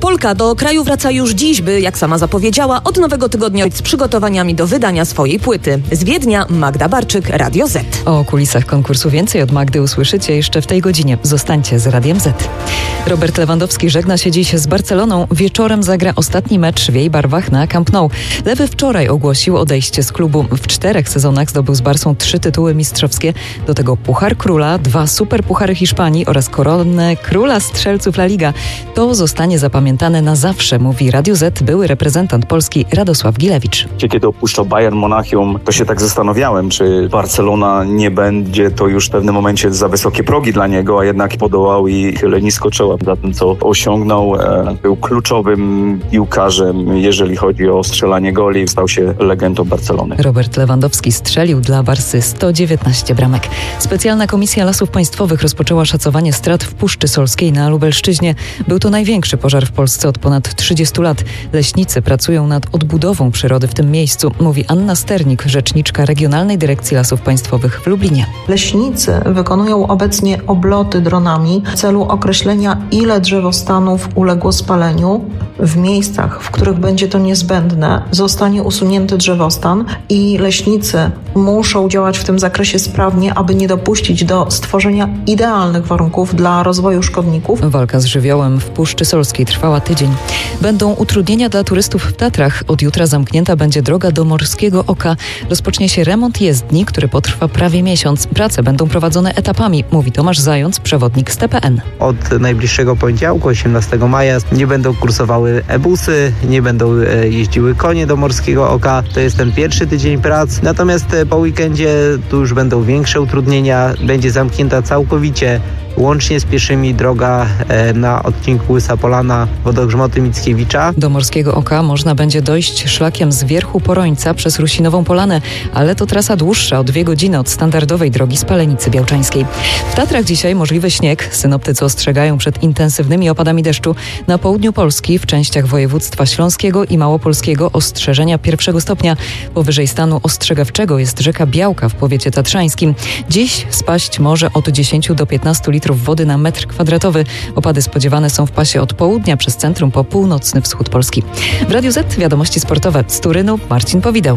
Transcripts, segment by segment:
Polka do kraju wraca już dziś, by, jak sama zapowiedziała, od nowego tygodnia z przygotowaniami do wydania swojej płyty. Z Wiednia Magda Barczyk, Radio Z. O kulisach konkursu więcej od Magdy usłyszycie jeszcze w tej godzinie. Zostańcie z Radiem Z. Robert Lewandowski żegna się dziś z Barceloną. Wieczorem zagra ostatni mecz w jej barwach na Camp Nou. Lewy wczoraj ogłosił odejście z klubu. W 4 sezonach zdobył z Barsą 3 tytuły mistrzowskie. Do tego Puchar Króla, 2 superpuchary Hiszpanii oraz koronę Króla Strzelców La Liga. To zostanie zapamiętane na zawsze, mówi Radiu Z były reprezentant Polski Radosław Gilewicz. Kiedy opuszczał Bayern Monachium, to się tak zastanawiałem, czy Barcelona nie będzie to już w pewnym momencie za wysokie progi dla niego, a jednak podołał i tyle nisko czoła za tym, co osiągnął. Był kluczowym piłkarzem, jeżeli chodzi o strzelanie goli. Stał się legendą Barcelony. Robert Lewandowski strzelił dla Barsy 119 bramek. Specjalna Komisja Lasów Państwowych rozpoczęła szacowanie strat w Puszczy Solskiej na Lubelszczyźnie. Był to największy pożar w Polsce od ponad 30 lat. Leśnicy pracują nad odbudową przyrody w tym miejscu, mówi Anna Sternik, rzeczniczka Regionalnej Dyrekcji Lasów Państwowych w Lublinie. Leśnicy wykonują obecnie obloty dronami w celu określenia, ile drzewostanów uległo spaleniu. W miejscach, w których będzie to niezbędne, zostanie usunięty drzewostan i leśnicy muszą działać w tym zakresie sprawnie, aby nie dopuścić do stworzenia idealnych warunków dla rozwoju szkodników. Walka z żywiołem w Puszczy Solskiej trwała tydzień. Będą utrudnienia dla turystów w Tatrach. Od jutra zamknięta będzie droga do Morskiego Oka. Rozpocznie się remont jezdni, który potrwa prawie miesiąc. Prace będą prowadzone etapami, mówi Tomasz Zając, przewodnik z TPN. Od najbliższego poniedziałku, 18 maja, nie będą kursowały e-busy, nie będą jeździły konie do Morskiego Oka. To jest ten pierwszy tydzień prac. Natomiast po weekendzie tu już będą większe utrudnienia. Będzie zamknięta całkowicie łącznie z pieszymi droga na odcinku Łysa Polana, Wodogrzmoty Mickiewicza. Do Morskiego Oka można będzie dojść szlakiem z Wierchu Porońca przez Rusinową Polanę, ale to trasa dłuższa o 2 godziny od standardowej drogi z Palenicy Białczańskiej. W Tatrach dzisiaj możliwy śnieg. Synoptycy ostrzegają przed intensywnymi opadami deszczu. Na południu Polski, w częściach województwa śląskiego i małopolskiego ostrzeżenia 1 stopnia. Powyżej stanu ostrzegawczego jest rzeka Białka w powiecie tatrzańskim. Dziś spaść może od 10 do 15 litrów wody na metr kwadratowy. Opady spodziewane są w pasie od południa przez centrum po północny wschód Polski. W Radiu Z wiadomości sportowe. Z Turynu Marcin Powideł.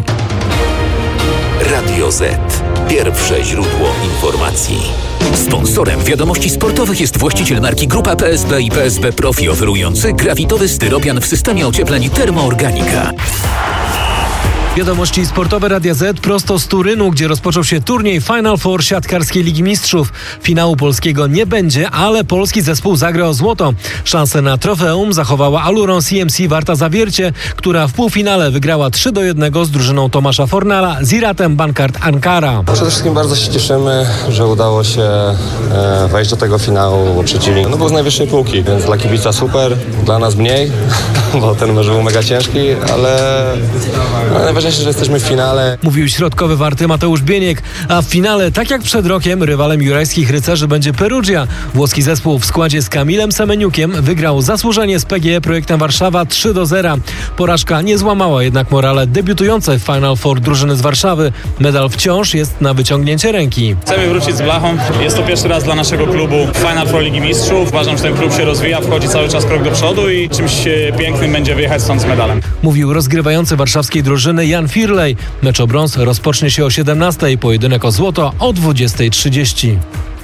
Radio Z. Pierwsze źródło informacji. Sponsorem wiadomości sportowych jest właściciel marki Grupa PSB i PSB Profi, oferujący grafitowy styropian w systemie ociepleń Termoorganika. Wiadomości sportowe Radia Z prosto z Turynu, gdzie rozpoczął się turniej Final Four siatkarskiej Ligi Mistrzów. Finału polskiego nie będzie, ale polski zespół zagra o złoto. Szansę na trofeum zachowała Aluron CMC Warta Zawiercie, która w półfinale wygrała 3-1 z drużyną Tomasza Fornala z Iratem Bankart Ankara. Przede wszystkim bardzo się cieszymy, że udało się wejść do tego finału, bo przeciwnik był z najwyższej półki, więc dla kibica super, dla nas mniej, bo ten mecz był mega ciężki, ale najważniejsze, że jesteśmy w finale. Mówił środkowy Warty Mateusz Bieniek, a w finale, tak jak przed rokiem, rywalem jurajskich rycerzy będzie Perugia. Włoski zespół w składzie z Kamilem Semeniukiem wygrał zasłużenie z PGE Projektem Warszawa 3-0. Porażka nie złamała jednak morale debiutującej w Final Four drużyny z Warszawy. Medal wciąż jest na wyciągnięcie ręki. Chcemy wrócić z blachą. Jest to pierwszy raz dla naszego klubu Final Four Ligi Mistrzów. Uważam, że ten klub się rozwija, wchodzi cały czas krok do przodu i czymś pięknym będzie wyjechać stąd z medalem. Mówił rozgrywający warszawskiej drużyny Jan Firlej. Mecz o brąz rozpocznie się o 17:00, pojedynek o złoto o 20:30.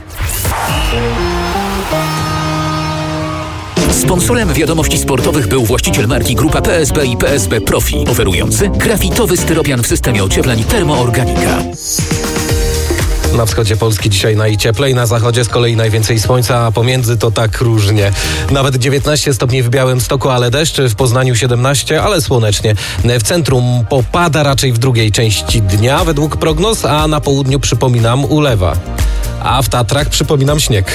Sponsorem wiadomości sportowych był właściciel marki Grupa PSB i PSB Profi, oferujący grafitowy styropian w systemie ociepleń Termoorganika. Na wschodzie Polski dzisiaj najcieplej, na zachodzie z kolei najwięcej słońca, a pomiędzy to tak różnie. Nawet 19 stopni w Białymstoku, ale deszcz, w Poznaniu 17, ale słonecznie. W centrum popada raczej w drugiej części dnia według prognoz, a na południu, przypominam, ulewa. A w Tatrach, przypominam, śnieg.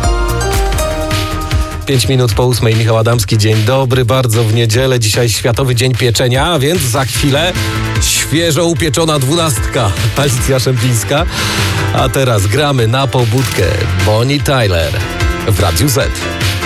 5 minut po 8:00, Michał Adamski, dzień dobry, bardzo w niedzielę, dzisiaj Światowy Dzień Pieczenia, a więc za chwilę świeżo upieczona 12. Alicja Szemplińska, a teraz gramy na pobudkę Bonnie Tyler w Radiu Z.